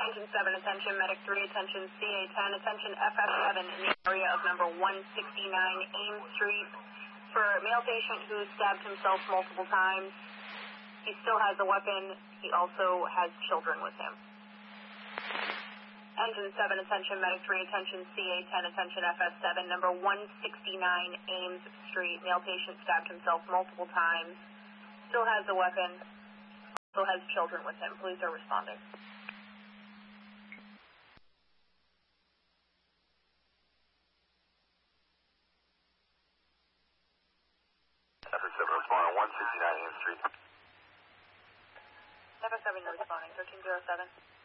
Engine 7, attention, Medic 3, attention, CA10, attention, FF7 in the area of number 169 Ames Street for male patient who stabbed himself multiple times. He still has a weapon. He also has children with him. Engine 7, attention, Medic 3, attention, CA10, attention, FF7, number 169 Ames Street. Male patient stabbed himself multiple times. Still has a weapon. Also has children with him. Police are responding. FF7 responding, 169 Ames Street. FF7 responding, 1307.